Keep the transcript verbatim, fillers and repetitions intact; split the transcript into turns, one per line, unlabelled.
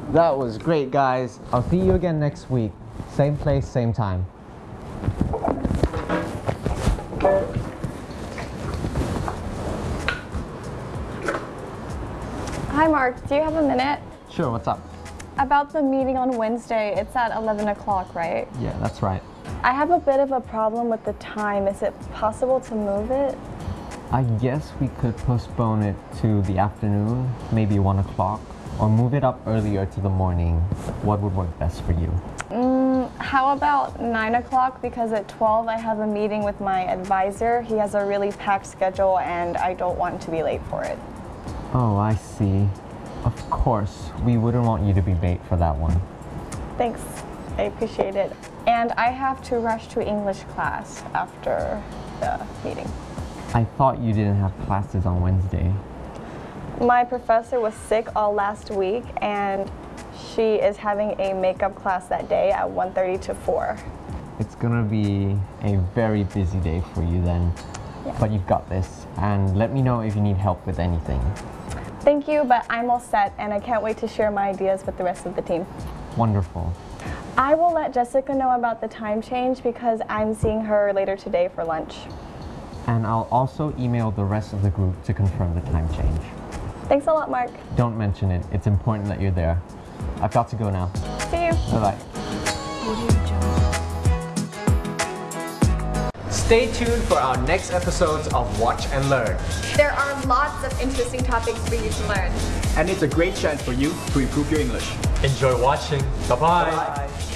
That was great, guys. I'll see you again next week. Same place, same time.
Hi, Mark. Do you have a minute?
Sure, what's up?
About the meeting on Wednesday, it's at eleven o'clock, right?
Yeah, that's right.
I have a bit of a problem with the time. Is it possible to move it?
I guess we could postpone it to the afternoon, maybe one o'clock, or move it up earlier to the morning. What would work best for you?
Mm, how about nine o'clock? Because at twelve I have a meeting with my advisor. He has a really packed schedule and I don't want to be late for it.
Oh, I see. Of course, we wouldn't want you to be late for that one.
Thanks, I appreciate it. And I have to rush to English class after the meeting.
I thought you didn't have classes on Wednesday.
My professor was sick all last week and she is having a makeup class that day at one thirty to four.
It's gonna be a very busy day for you then.
Yeah.
But you've got this, and let me know if you need help with anything.
Thank you, but I'm all set and I can't wait to share my ideas with the rest of the team.
Wonderful.
I will let Jessica know about the time change because I'm seeing her later today for lunch.
And I'll also email the rest of the group to confirm the time change.
Thanks a lot, Mark.
Don't mention it. It's important that you're there. I've got to go now.
See you.
Bye-bye. Stay tuned for our next episodes of Watch and Learn.
There are lots of interesting topics for you to learn.
And it's a great chance for you to improve your English.
Enjoy watching. Bye-bye.
Bye.